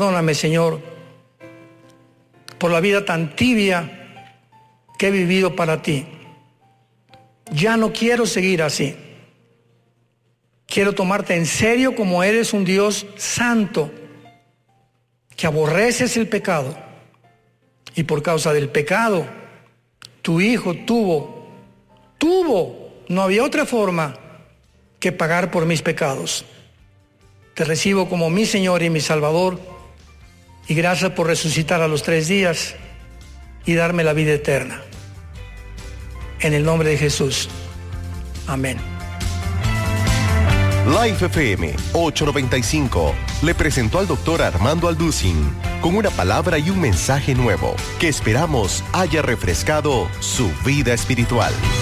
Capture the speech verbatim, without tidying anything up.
Perdóname, Señor, por la vida tan tibia que he vivido para ti. Ya no quiero seguir así. Quiero tomarte en serio como eres un Dios santo, que aborreces el pecado. Y por causa del pecado, tu Hijo tuvo, tuvo, no había otra forma que pagar por mis pecados. Te recibo como mi Señor y mi Salvador, y gracias por resucitar a los tres días y darme la vida eterna. En el nombre de Jesús. Amén. Life F M ochocientos noventa y cinco le presentó al doctor Armando Alducin con una palabra y un mensaje nuevo que esperamos haya refrescado su vida espiritual.